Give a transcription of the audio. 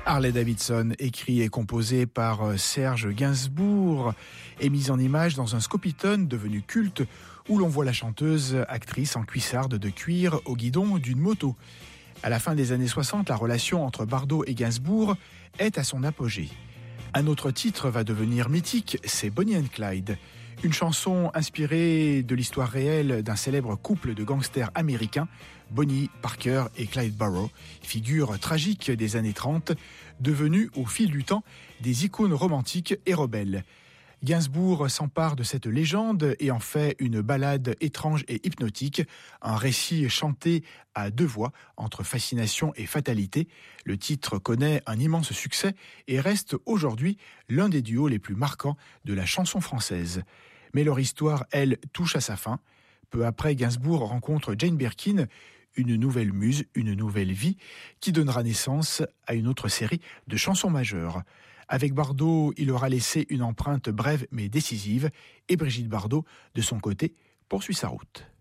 Harley Davidson, écrit et composé par Serge Gainsbourg, est mise en image dans un Scopitone devenu culte où l'on voit la chanteuse actrice en cuissarde de cuir au guidon d'une moto. À la fin des années 60, la relation entre Bardot et Gainsbourg est à son apogée. Un autre titre va devenir mythique, c'est Bonnie and Clyde. Une chanson inspirée de l'histoire réelle d'un célèbre couple de gangsters américains, Bonnie Parker et Clyde Barrow, figures tragiques des années 30, devenues au fil du temps des icônes romantiques et rebelles. Gainsbourg s'empare de cette légende et en fait une ballade étrange et hypnotique, un récit chanté à deux voix entre fascination et fatalité. Le titre connaît un immense succès et reste aujourd'hui l'un des duos les plus marquants de la chanson française. Mais leur histoire, elle, touche à sa fin. Peu après, Gainsbourg rencontre Jane Birkin, une nouvelle muse, une nouvelle vie, qui donnera naissance à une autre série de chansons majeures. Avec Bardot, il aura laissé une empreinte brève mais décisive, et Brigitte Bardot, de son côté, poursuit sa route.